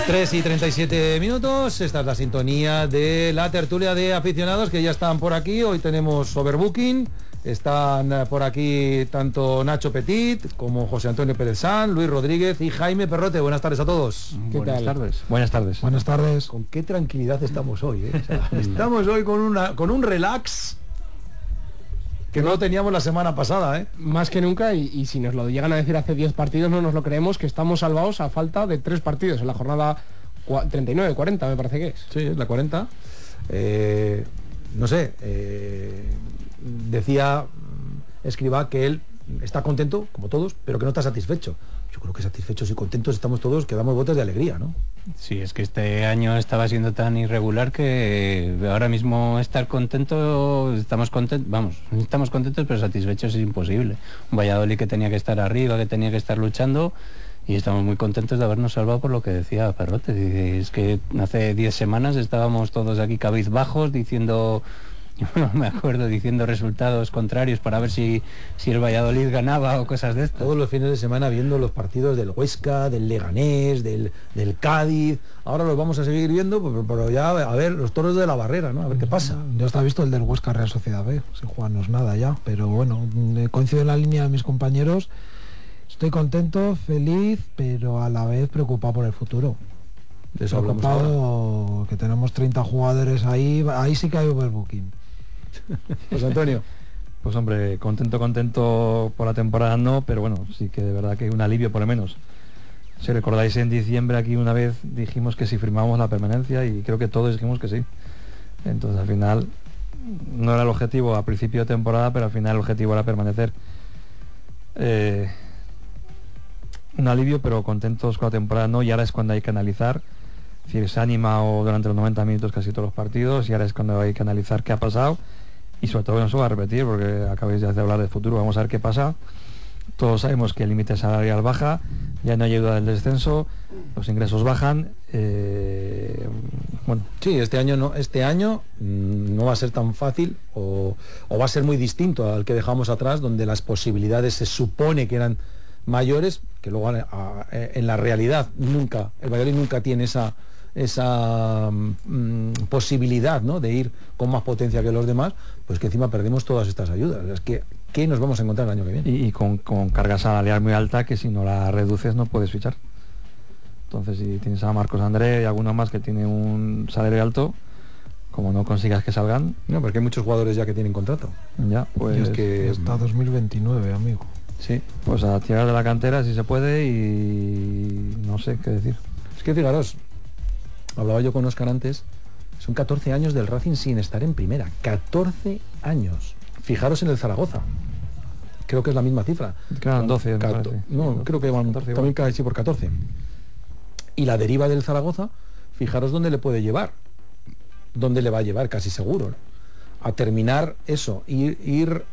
3:37. Esta es la sintonía de la tertulia de aficionados que ya están por aquí. Hoy tenemos overbooking. Están por aquí tanto Nacho Petit como José Antonio Pérez San, Luis Rodríguez y Jaime Perrote. Buenas tardes a todos. Buenas tardes. Buenas tardes. Buenas tardes. Con qué tranquilidad estamos hoy, ¿eh? O sea, estamos hoy con un relax que no teníamos la semana pasada, ¿eh? Más que nunca, y si nos lo llegan a decir hace 10 partidos, no nos lo creemos, que estamos salvados a falta de 3 partidos en la jornada 39, 40 me parece que es. Sí, es la 40. No sé, decía Escribá que él está contento, como todos, pero que no está satisfecho. Yo creo que satisfechos y contentos estamos todos, que damos botes de alegría, ¿no? Sí, es que este año estaba siendo tan irregular que ahora mismo estar contento, estamos contentos, pero satisfechos es imposible. Un Valladolid que tenía que estar arriba, que tenía que estar luchando, y estamos muy contentos de habernos salvado por lo que decía Perrote. Es que hace 10 semanas estábamos todos aquí cabizbajos diciendo... No me acuerdo, diciendo resultados contrarios para ver si el Valladolid ganaba o cosas de esto. Todos los fines de semana viendo los partidos del Huesca, del Leganés, del Cádiz. Ahora los vamos a seguir viendo, pero ya a ver los toros de la Barrera, ¿no? A ver qué pasa. Ya está visto el del Huesca Real Sociedad B, sin jugarnos nada ya, pero bueno, coincido en la línea de mis compañeros. Estoy contento, feliz, pero a la vez preocupado por el futuro. De eso hablamos ahora. Que tenemos 30 jugadores ahí sí que hay overbooking. Pues Antonio. Pues hombre, contento por la temporada no, pero bueno, sí que de verdad que hay un alivio por lo menos. Si recordáis, en diciembre aquí una vez dijimos que si firmábamos la permanencia, y creo que todos dijimos que sí. Entonces al final no era el objetivo a principio de temporada, pero al final el objetivo era permanecer. Un alivio, pero contentos con la temporada no, y ahora es cuando hay que analizar. Es decir, se ha animado durante los 90 minutos casi todos los partidos, y ahora es cuando hay que analizar qué ha pasado, y sobre todo no se va a repetir porque acabáis de hablar del futuro. Vamos a ver qué pasa. Todos sabemos que el límite salarial baja, ya no hay ayuda del descenso, los ingresos bajan. Bueno, sí, este año no va a ser tan fácil, o va a ser muy distinto al que dejamos atrás, donde las posibilidades se supone que eran mayores, que luego en la realidad el Valladolid nunca tiene esa posibilidad, ¿no?, de ir con más potencia que los demás, pues que encima perdemos todas estas ayudas. Es que ¿qué nos vamos a encontrar el año que viene? Y con carga salarial muy alta, que si no la reduces no puedes fichar. Entonces, si tienes a Marcos André y alguno más que tiene un salario alto, como no consigas que salgan... No, porque hay muchos jugadores ya que tienen contrato. Ya, pues... Es que hasta 2029, amigo. Sí, pues a tirar de la cantera si se puede, y no sé qué decir. Es que fijaros, hablaba yo con Óscar antes, son 14 años del Racing sin estar en primera. 14 años. Fijaros en el Zaragoza. Creo que es la misma cifra. Quedan 12. No, creo que van 14, también casi por 14. Y la deriva del Zaragoza, fijaros dónde le puede llevar. Dónde le va a llevar, casi seguro, ¿no? A terminar eso, ir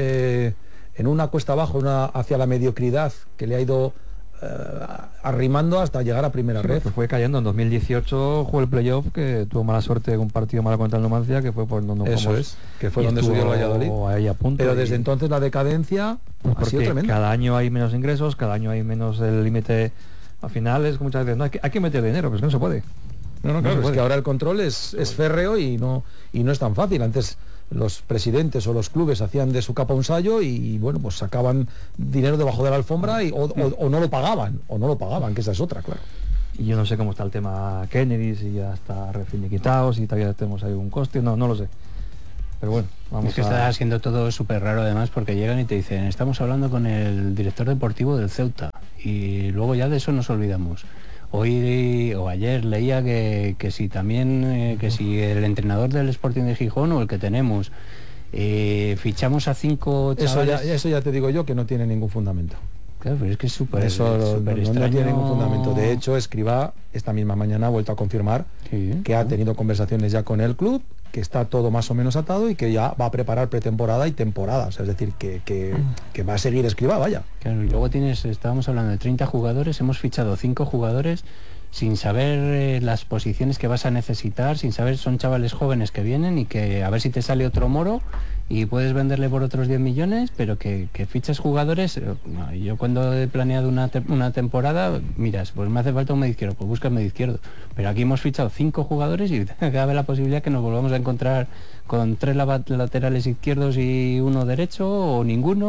en una cuesta abajo, hacia la mediocridad, que le ha ido arrimando hasta llegar a primera red. Pues fue cayendo en 2018, jugó el playoff, que tuvo mala suerte de un partido malo contra el Numancia, que fue por donde que fue donde subió el Valladolid. Ahí a punto. Pero desde entonces la decadencia ha sido tremenda. Cada año hay menos ingresos, cada año hay menos el límite. Al final es que muchas veces hay que meter dinero, pero es que no se puede. No, claro, es que ahora el control es férreo y no es tan fácil. Antes los presidentes o los clubes hacían de su capa un sayo y bueno, pues sacaban dinero debajo de la alfombra o no lo pagaban, que esa es otra, claro. Y yo no sé cómo está el tema Kennedy, si ya está refiniquitado, si todavía tenemos ahí un coste, no lo sé. Pero bueno, vamos. Es que está siendo todo súper raro además, porque llegan y te dicen, estamos hablando con el director deportivo del Ceuta, y luego ya de eso nos olvidamos. Hoy o ayer leía que si también que si el entrenador del Sporting de Gijón o el que tenemos fichamos a 5 chavales. Eso ya te digo yo que no tiene ningún fundamento. Claro, pero es que es súper extraño. No tiene ningún fundamento. De hecho, Escribá esta misma mañana ha vuelto a confirmar que ha tenido conversaciones ya con el club, que está todo más o menos atado y que ya va a preparar pretemporada y temporada. O sea, es decir, que va a seguir Escribá, vaya. Claro, y luego estábamos hablando de 30 jugadores, hemos fichado 5 jugadores sin saber las posiciones que vas a necesitar, sin saber, son chavales jóvenes que vienen y que a ver si te sale otro Moro y puedes venderle por otros 10 millones, pero que fichas jugadores. Yo cuando he planeado una temporada, miras, pues me hace falta un medio izquierdo, pues busca el medio izquierdo. Pero aquí hemos fichado 5 jugadores y cabe la posibilidad que nos volvamos a encontrar con 3 laterales izquierdos y 1 derecho, o ninguno.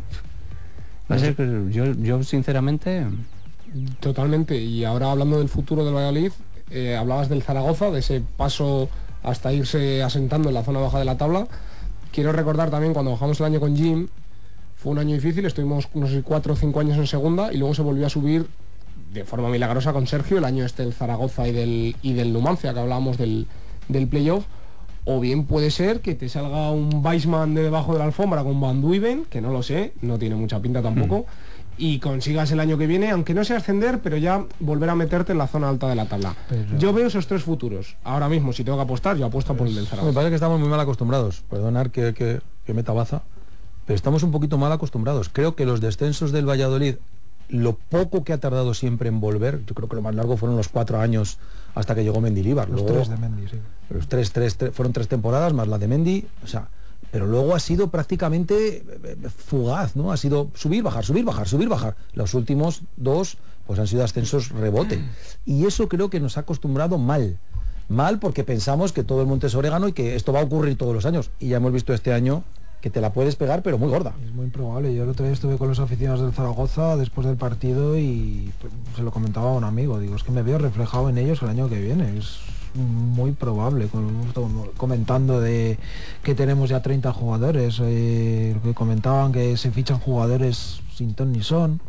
No sé, yo sinceramente... Totalmente. Y ahora hablando del futuro del Valladolid, hablabas del Zaragoza, de ese paso hasta irse asentando en la zona baja de la tabla. Quiero recordar también cuando bajamos el año con Jim, fue un año difícil, estuvimos unos 4 o 5 años en segunda y luego se volvió a subir de forma milagrosa con Sergio, el año del Zaragoza y del Numancia, que hablábamos del playoff. O bien puede ser que te salga un Weissman de debajo de la alfombra con Van Duiven, que no lo sé, no tiene mucha pinta tampoco, y consigas el año que viene, aunque no sea ascender, pero ya volver a meterte en la zona alta de la tabla. Yo veo esos 3 futuros. Ahora mismo, si tengo que apostar, yo apuesto por el del Zaragoza. Me parece que estamos muy mal acostumbrados. Perdonar que meta baza, pero estamos un poquito mal acostumbrados. Creo que los descensos del Valladolid, lo poco que ha tardado siempre en volver, yo creo que lo más largo fueron los 4 años hasta que llegó Mendilibar. Los 3 de Mendy, sí. Los fueron 3 temporadas más la de Mendy, o sea, pero luego ha sido prácticamente fugaz, ¿no? Ha sido subir, bajar, subir, bajar, subir, bajar. Los últimos 2 pues han sido ascensos rebote. Y eso creo que nos ha acostumbrado mal porque pensamos que todo el monte es orégano y que esto va a ocurrir todos los años. Y ya hemos visto este año que te la puedes pegar, pero muy gorda. Es muy improbable. Yo el otro día estuve con los aficionados del Zaragoza después del partido y se lo comentaba a un amigo. Digo, es que me veo reflejado en ellos el año que viene. Es muy probable, comentando de que tenemos ya 30 jugadores, que comentaban que se fichan jugadores sin ton ni son,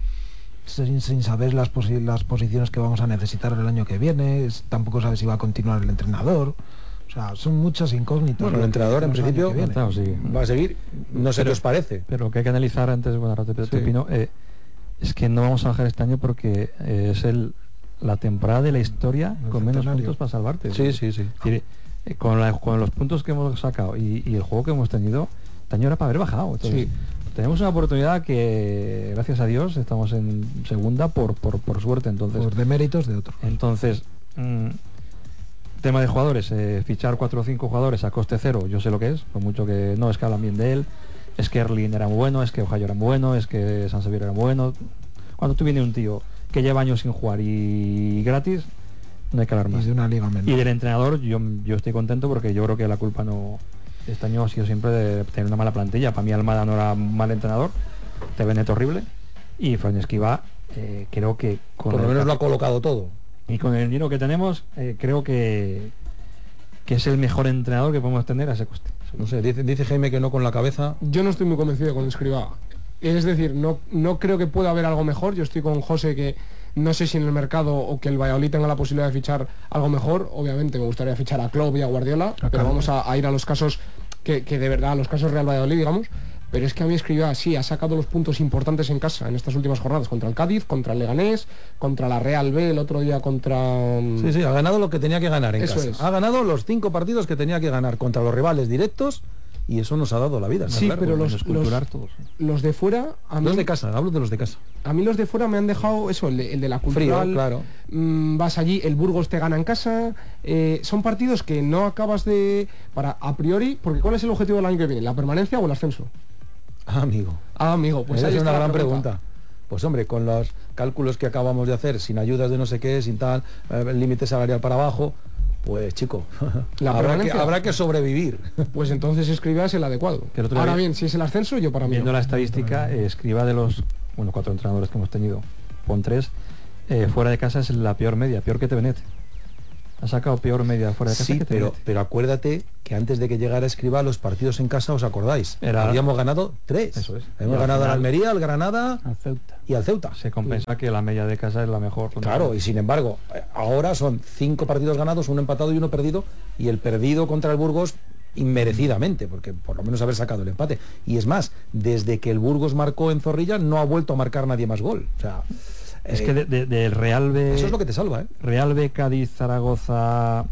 sin saber las posiciones que vamos a necesitar el año que viene, tampoco sabe si va a continuar el entrenador. O sea, son muchas incógnitas. Bueno, el entrenador en principio va a seguir, no sé qué os parece. Pero lo que hay que analizar antes, bueno, ahora te opino, es que no vamos a bajar este año porque es la temporada de la historia con menos puntos para salvarte. Sí. Es decir, con los puntos que hemos sacado y el juego que hemos tenido, este año era para haber bajado. Entonces, tenemos una oportunidad que, gracias a Dios, estamos en segunda por suerte. Entonces, por deméritos de otros. Entonces, tema de jugadores, fichar 4 o 5 jugadores a coste cero, yo sé lo que es, por mucho que no es que hablan bien de él, es que Erling era muy bueno, es que Ohio era muy bueno, es que San Xavier era muy bueno. Cuando tú vienes un tío que lleva años sin jugar y gratis, no hay que hablar más. Y de una liga menor. Y del entrenador, yo estoy contento porque yo creo que la culpa no este año ha sido siempre de tener una mala plantilla. Para mí Almada no era un mal entrenador, te Benet horrible, y Fran Escribá creo que por lo menos lo ha colocado todo. Y con el dinero que tenemos, creo que es el mejor entrenador que podemos tener a ese coste. No sé, dice Jaime que no con la cabeza. Yo no estoy muy convencido con Escribá. Es decir, no creo que pueda haber algo mejor. Yo estoy con José, que no sé si en el mercado o que el Valladolid tenga la posibilidad de fichar algo mejor. Obviamente me gustaría fichar a Klopp y a Guardiola, pero vamos a ir a los casos que de verdad, a los casos Real Valladolid, digamos. Pero es que a mí Escribá sí ha sacado los puntos importantes en casa en estas últimas jornadas, contra el Cádiz, contra el Leganés, contra la Real B el otro día, contra... Sí, ha ganado lo que tenía que ganar en Eso casa. es. Ha ganado los 5 partidos que tenía que ganar contra los rivales directos, y eso nos ha dado la vida. Sí, claro, pero todos. los de fuera... Los de casa, hablo de los de casa. A mí los de fuera me han dejado eso, el de la cultural. Frío, claro. Vas allí, el Burgos te gana en casa. Son partidos que no acabas de... a priori, porque ¿cuál es el objetivo del año que viene? ¿La permanencia o el ascenso? Amigo, pues esa ahí es una está gran la pregunta. Pues hombre, con los cálculos que acabamos de hacer, sin ayudas de no sé qué, sin tal, el límite salarial para abajo, pues chico, habrá que sobrevivir. Pues entonces Escribá es el adecuado. Ahora bien, si es el ascenso, yo para mí viendo la estadística, Escribá de los 4 entrenadores que hemos tenido, pon 3, fuera de casa es la peor media, peor que Benet. Ha sacado peor media fuera de casa. Sí, pero acuérdate que antes de que llegara Escribá, los partidos en casa, ¿os acordáis? Habíamos ganado 3. Eso es. Hemos ganado al Almería, al Granada, al Ceuta. Y al Ceuta. Se compensa que la media de casa es la mejor. Claro, y sin embargo, ahora son 5 partidos ganados, 1 empatado y 1 perdido, y el perdido contra el Burgos inmerecidamente, porque por lo menos haber sacado el empate. Y es más, desde que el Burgos marcó en Zorrilla, no ha vuelto a marcar nadie más gol. O sea, es que del Real B... Eso es lo que te salva, ¿eh? Real B, Cádiz, Zaragoza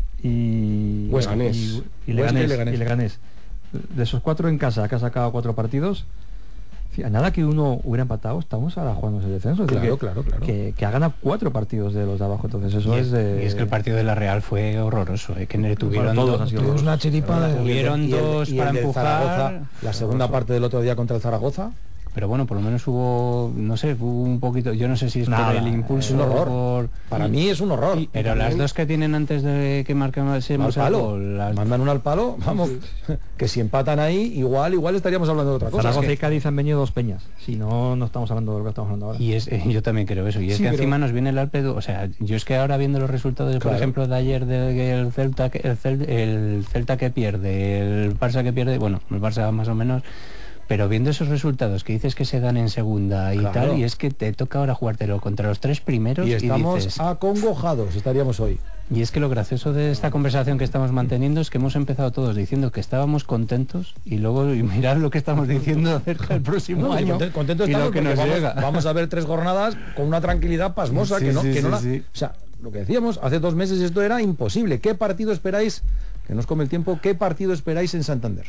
y Leganés. De esos 4 en casa, que ha sacado 4 partidos, Sí, a nada que uno hubiera empatado, estamos ahora jugando ese descenso. Es decir, Claro. Que ha ganado 4 partidos de los de abajo, entonces eso y es... es que el partido de la Real fue horroroso, que tuvieron todos han sido Tuvimos una chiripa de... Tuvieron dos para del empujar. Zaragoza, la segunda parte del otro día contra el Zaragoza. Pero bueno, por lo menos hubo, no sé, hubo un poquito, yo no sé si es Nada, por el impulso, es un horror. por... Para mí es un horror. Pero las dos que tienen antes de que marquemos al palo. las... Mandan una al palo, vamos, que si empatan ahí, igual estaríamos hablando de otra cosa. Zaragoza Es y que- Cádiz han venido 2 peñas. Si no, no estamos hablando de lo que estamos hablando ahora. Y es, yo también creo eso. Y es Sí, que pero- encima nos viene el Alpe, o sea, yo es que ahora viendo los resultados, por Claro. ejemplo, de ayer del Celta, el Celta que pierde, el Barça que pierde, bueno, el Barça más o menos, pero viendo esos resultados que dices que se dan en segunda y Claro. tal, y es que te toca ahora jugártelo contra los 3 primeros y estamos dices, acongojados, estaríamos hoy. y es que lo gracioso de esta conversación que estamos manteniendo es que hemos empezado todos diciendo que estábamos contentos y luego mirad lo que estamos diciendo acerca del próximo No, año contento y estamos lo que porque nos vamos, llega. vamos a ver 3 jornadas con una tranquilidad pasmosa Sí, que no, sí, que no sí, la- sí. O sea, lo que decíamos, hace 2 meses esto era imposible. ¿Qué partido esperáis, que nos come el tiempo, qué partido esperáis en Santander?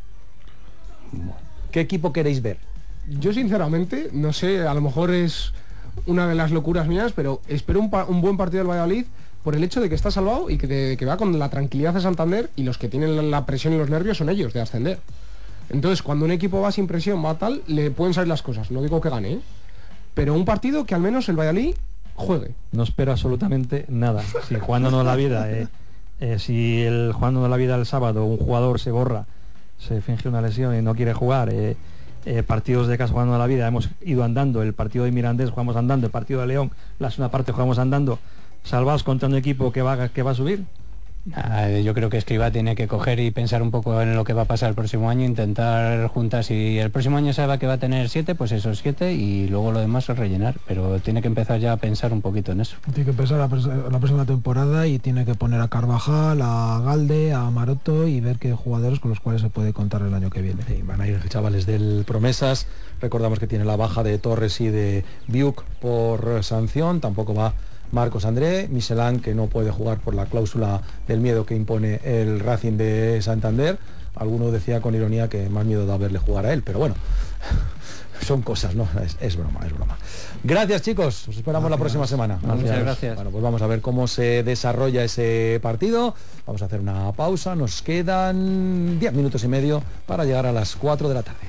¿Qué equipo queréis ver? Yo sinceramente, no sé, a lo mejor es una de las locuras mías, pero espero un buen partido del Valladolid por el hecho de que está salvado y que va con la tranquilidad de Santander, y los que tienen la presión y los nervios son ellos de ascender. Entonces, cuando un equipo va sin presión, va tal, le pueden salir las cosas. No digo que gane, ¿eh? Pero un partido que al menos el Valladolid juegue. No espero absolutamente nada. Si jugándonos la vida, si jugándonos la vida el sábado un jugador se borra, se finge una lesión y no quiere jugar, partidos de casa jugando la vida, hemos ido andando, el partido de Mirandés jugamos andando, el partido de León, la segunda parte jugamos andando, salvados contra un equipo que va a subir. Yo creo que Escribá tiene que coger y pensar un poco en lo que va a pasar el próximo año, intentar juntar, si el próximo año sabe que va a tener 7, pues esos 7 y luego lo demás es rellenar, pero tiene que empezar ya a pensar un poquito en eso. Tiene que empezar la próxima temporada y tiene que poner a Carvajal, a Galde, a Maroto y ver qué jugadores con los cuales se puede contar el año que viene. Sí, van a ir chavales del Promesas. Recordamos que tiene la baja de Torres y de Biuk por sanción. Tampoco va Marcos André, Michelán, que no puede jugar por la cláusula del miedo que impone el Racing de Santander. Alguno decía con ironía que más miedo da verle jugar a él, pero bueno, son cosas, ¿no? Es broma. Gracias, chicos, os esperamos la próxima semana. Muchas gracias. Bueno, pues vamos a ver cómo se desarrolla ese partido. Vamos a hacer una pausa, nos quedan 10 minutos y medio para llegar a las 4 de la tarde.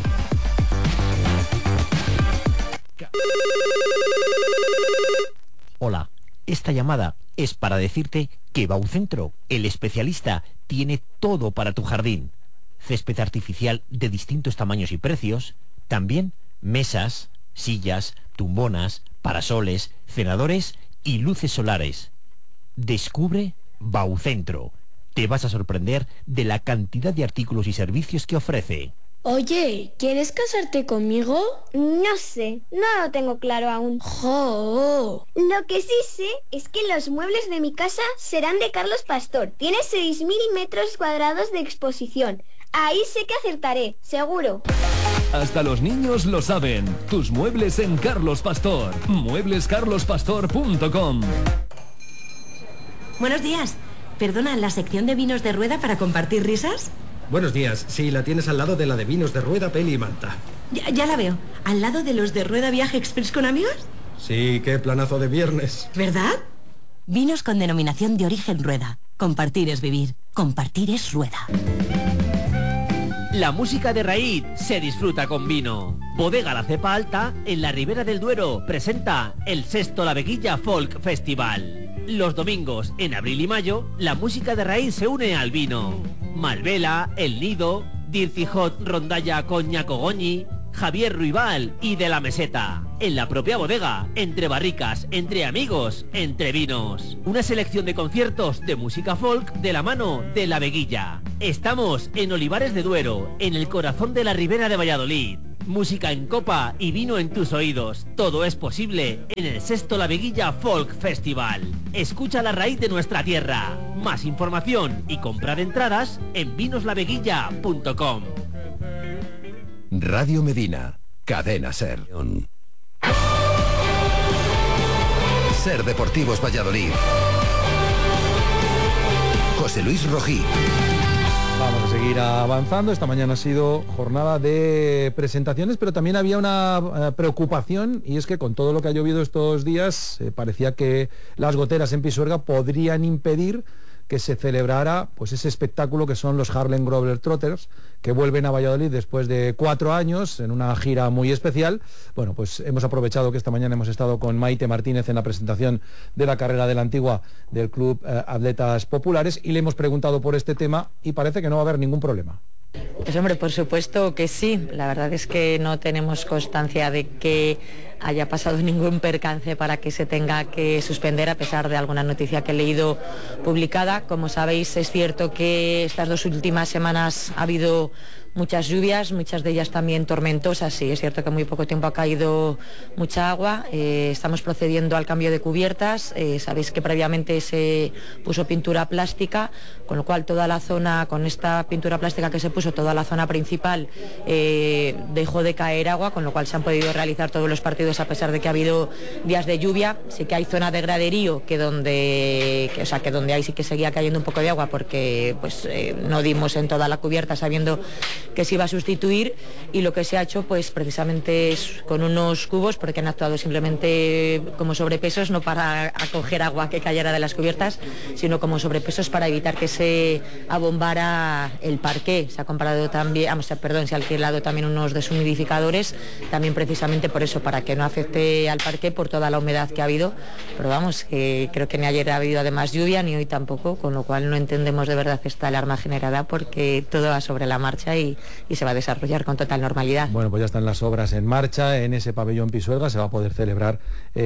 Hola, esta llamada es para decirte que Baucentro, el especialista, tiene todo para tu jardín. Césped artificial de distintos tamaños y precios, también mesas, sillas, tumbonas, parasoles, cenadores y luces solares. Descubre Baucentro. Te vas a sorprender de la cantidad de artículos y servicios que ofrece. Oye, ¿quieres casarte conmigo? No sé, no lo tengo claro aún. ¡Jo! Lo que sí sé es que los muebles de mi casa serán de Carlos Pastor. Tiene 6.000 metros cuadrados de exposición. Ahí sé que acertaré, seguro. Hasta los niños lo saben. Tus muebles en Carlos Pastor. Mueblescarlospastor.com. Buenos días. Perdona, ¿la sección de vinos de rueda para compartir risas? Buenos días. Sí, la tienes al lado de la de vinos de rueda, peli y manta. Ya la veo. ¿Al lado de los de rueda viaje express con amigos? Sí, qué planazo de viernes. ¿Verdad? Vinos con denominación de origen rueda. Compartir es vivir. Compartir es rueda. La música de raíz se disfruta con vino. Bodega La Cepa Alta, en la Ribera del Duero, presenta el sexto La Veguilla Folk Festival. Los domingos, en abril y mayo, la música de raíz se une al vino. Malvela, El Nido, Dircijot, Rondalla, Coñac Goñi, Javier Ruibal y De la Meseta. En la propia bodega, entre barricas, entre amigos, entre vinos. Una selección de conciertos de música folk de la mano de La Veguilla. Estamos en Olivares de Duero, en el corazón de la Ribera de Valladolid. Música en copa y vino en tus oídos. Todo es posible en el sexto La Veguilla Folk Festival. Escucha la raíz de nuestra tierra. Más información y comprar entradas en vinoslaveguilla.com. Radio Medina, Cadena Ser. Ser Deportivos Valladolid. José Luis Rojí. Vamos a seguir avanzando. Esta mañana ha sido jornada de presentaciones, pero también había una preocupación, y es que con todo lo que ha llovido estos días, parecía que las goteras en Pisuerga podrían impedir que se celebrara pues ese espectáculo que son los Harlem Globetrotters, que vuelven a Valladolid después de 4 años en una gira muy especial. Bueno, pues hemos aprovechado que esta mañana hemos estado con Maite Martínez en la presentación de la carrera de la Antigua del Club Atletas Populares y le hemos preguntado por este tema y parece que no va a haber ningún problema. Pues hombre, por supuesto que sí. La verdad es que no tenemos constancia de que haya pasado ningún percance para que se tenga que suspender, a pesar de alguna noticia que he leído publicada. Como sabéis, es cierto que estas 2 últimas semanas ha habido muchas lluvias, muchas de ellas también tormentosas. Sí, es cierto que en muy poco tiempo ha caído mucha agua. Estamos procediendo al cambio de cubiertas. Sabéis que previamente se puso pintura plástica, con lo cual toda la zona, con esta pintura plástica que se puso, toda la zona principal dejó de caer agua, con lo cual se han podido realizar todos los partidos a pesar de que ha habido días de lluvia. Sí que hay zona de graderío que donde ahí sí que seguía cayendo un poco de agua, porque pues no dimos en toda la cubierta sabiendo que se iba a sustituir, y lo que se ha hecho pues precisamente es con unos cubos, porque han actuado simplemente como sobrepesos, no para acoger agua que cayera de las cubiertas, sino como sobrepesos para evitar que se abombara el parqué. Se ha comprado también, se ha alquilado también unos deshumidificadores, también precisamente por eso, para que no afecte al parqué por toda la humedad que ha habido. Pero vamos, creo que ni ayer ha habido además lluvia, ni hoy tampoco, con lo cual no entendemos de verdad esta alarma generada, porque todo va sobre la marcha y se va a desarrollar con total normalidad. Bueno, pues ya están las obras en marcha en ese pabellón Pisuerga. Se va a poder celebrar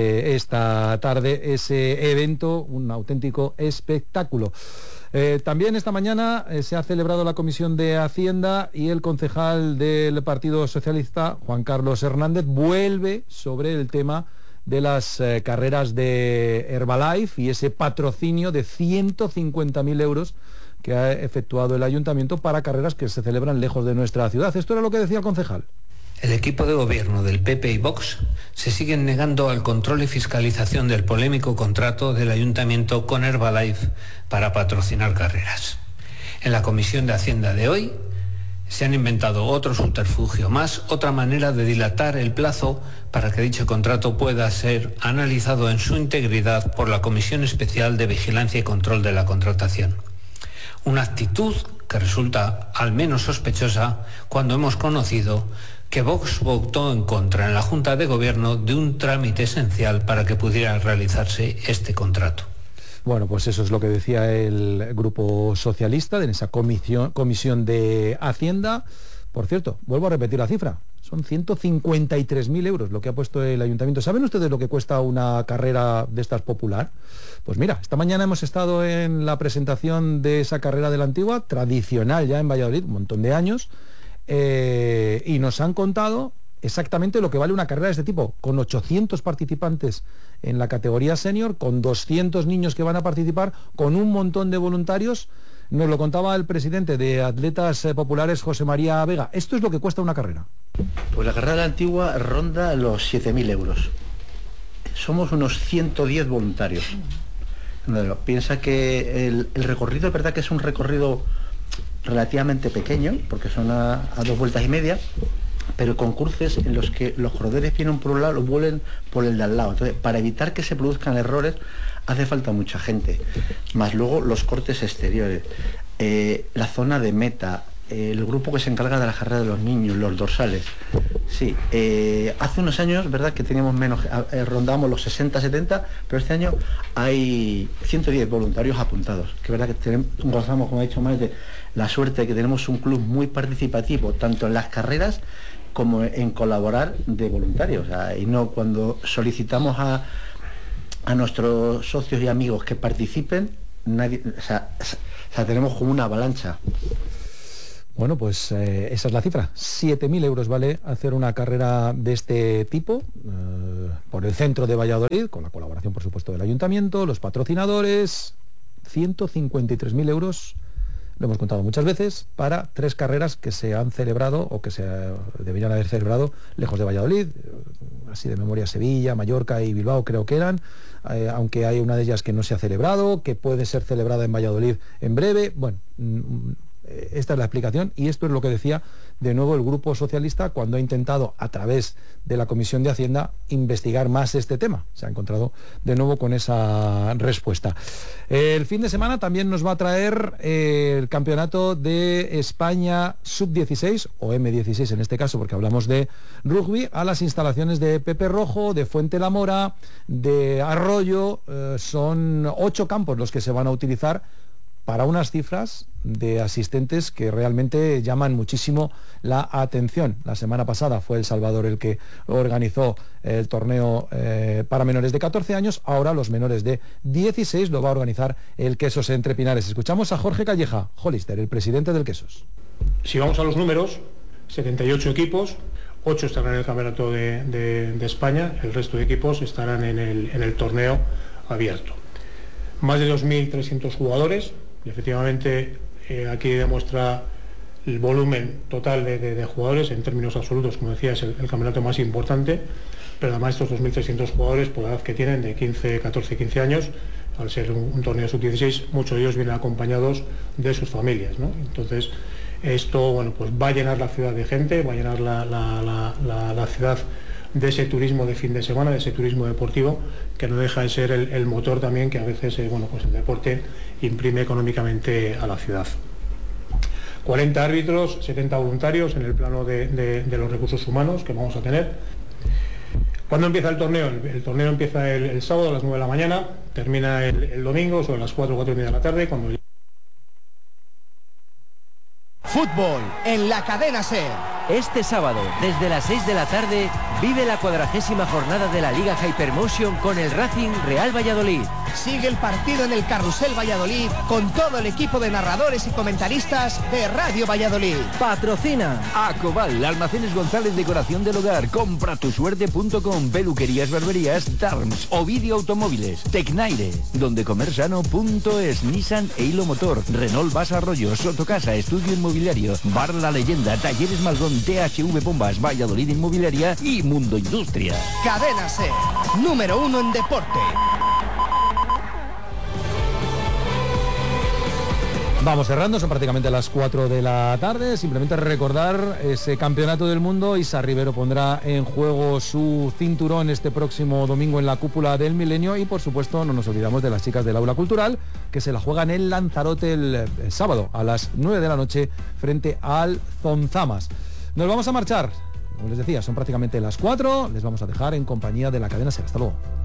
esta tarde ese evento, un auténtico espectáculo. También esta mañana se ha celebrado la Comisión de Hacienda y el concejal del Partido Socialista, Juan Carlos Hernández, vuelve sobre el tema de las carreras de Herbalife y ese patrocinio de 150.000 euros que ha efectuado el ayuntamiento para carreras que se celebran lejos de nuestra ciudad. Esto era lo que decía el concejal. El equipo de gobierno del PP y Vox se siguen negando al control y fiscalización del polémico contrato del ayuntamiento con Herbalife para patrocinar carreras. En la Comisión de Hacienda de hoy se han inventado otro subterfugio más, otra manera de dilatar el plazo para que dicho contrato pueda ser analizado en su integridad por la Comisión Especial de Vigilancia y Control de la Contratación. Una actitud que resulta al menos sospechosa cuando hemos conocido que Vox votó en contra en la Junta de Gobierno de un trámite esencial para que pudiera realizarse este contrato. Bueno, pues eso es lo que decía el Grupo Socialista en esa comisión de Hacienda. Por cierto, vuelvo a repetir la cifra, son 153.000 euros lo que ha puesto el ayuntamiento. ¿Saben ustedes lo que cuesta una carrera de estas popular? Pues mira, esta mañana hemos estado en la presentación de esa carrera de la Antigua, tradicional ya en Valladolid, un montón de años, y nos han contado exactamente lo que vale una carrera de este tipo, con 800 participantes en la categoría senior, con 200 niños que van a participar, con un montón de voluntarios. Nos lo contaba el presidente de Atletas Populares, José María Vega. Esto es lo que cuesta una carrera. Pues la carrera de la Antigua ronda los 7.000 euros. Somos unos 110 voluntarios. Piensa que el recorrido, es verdad que es un recorrido relativamente pequeño, porque son a 2 vueltas y media, pero con cruces en los que los corredores vienen por un lado, los vuelven por el de al lado. Entonces, para evitar que se produzcan errores, hace falta mucha gente. Más luego los cortes exteriores, la zona de meta, el grupo que se encarga de la carrera de los niños, los dorsales. Sí, hace unos años, verdad que teníamos menos, rondamos los 60, 70, pero este año hay 110 voluntarios apuntados. Que es verdad que gozamos, como ha dicho Maite, la suerte de que tenemos un club muy participativo, tanto en las carreras como en colaborar de voluntarios. O sea, y no cuando solicitamos a nuestros socios y amigos que participen, nadie, o sea, tenemos como una avalancha. Bueno, pues esa es la cifra. 7.000 euros vale hacer una carrera de este tipo por el centro de Valladolid, con la colaboración, por supuesto, del ayuntamiento, los patrocinadores. 153.000 euros, lo hemos contado muchas veces, para 3 carreras que se han celebrado o que se deberían haber celebrado lejos de Valladolid, así de memoria, Sevilla, Mallorca y Bilbao creo que eran, aunque hay una de ellas que no se ha celebrado, que puede ser celebrada en Valladolid en breve. Bueno, Esta es la explicación y esto es lo que decía de nuevo el Grupo Socialista cuando ha intentado a través de la Comisión de Hacienda investigar más este tema. Se ha encontrado de nuevo con esa respuesta. El fin de semana también nos va a traer el Campeonato de España Sub-16 o M16 en este caso, porque hablamos de rugby, a las instalaciones de Pepe Rojo, de Fuente la Mora, de Arroyo. Son 8 campos los que se van a utilizar para unas cifras de asistentes que realmente llaman muchísimo la atención. La semana pasada fue El Salvador el que organizó el torneo para menores de 14 años, ahora los menores de 16 lo va a organizar el Quesos Entre Pinares. Escuchamos a Jorge Calleja, Hollister, el presidente del Quesos. Si vamos a los números, 78 equipos, 8 estarán en el Campeonato de España, el resto de equipos estarán en el torneo abierto. Más de 2.300 jugadores, y efectivamente aquí demuestra el volumen total de jugadores en términos absolutos, como decía, es el campeonato más importante, pero además estos 2.300 jugadores, por la edad que tienen, de 15, 14, 15 años, al ser un torneo sub-16, muchos de ellos vienen acompañados de sus familias, ¿no? Entonces, esto, bueno, pues va a llenar la ciudad de gente, va a llenar la ciudad de ese turismo de fin de semana, de ese turismo deportivo, que no deja de ser el motor también que a veces, bueno, pues el deporte imprime económicamente a la ciudad. 40 árbitros, 70 voluntarios en el plano de los recursos humanos que vamos a tener. ¿Cuándo empieza el torneo? El torneo empieza el sábado a las 9 de la mañana, termina el domingo sobre las 4 y media de la tarde, cuando... Fútbol en la cadena SER. Este sábado, desde las 6 de la tarde, vive la 40ª jornada de la Liga Hypermotion con el Racing Real Valladolid. Sigue el partido en el Carrusel Valladolid con todo el equipo de narradores y comentaristas de Radio Valladolid. Patrocina Acobal, Almacenes González, decoración del hogar, compratusuerte.com, peluquerías, barberías, Darms, Ovidio Automóviles, Tecnaire, dondecomersano.es, Nissan e Hilo Motor, Renault Bas Arroyo, Sotocasa, Estudio Inmobiliario, Bar La Leyenda, Talleres Malgón, THV Bombas, Valladolid Inmobiliaria y Mundo Industria. Cadena SER, número 1 en deporte. Vamos cerrando, son prácticamente las 4 de la tarde. Simplemente recordar ese campeonato del mundo. Isa Rivero pondrá en juego su cinturón este próximo domingo en la Cúpula del Milenio. Y por supuesto no nos olvidamos de las chicas del Aula Cultural, que se la juegan en Lanzarote el sábado a las 9 de la noche frente al Zonzamas. Nos vamos a marchar. Como les decía, son prácticamente las 4. Les vamos a dejar en compañía de la cadena SER. Hasta luego.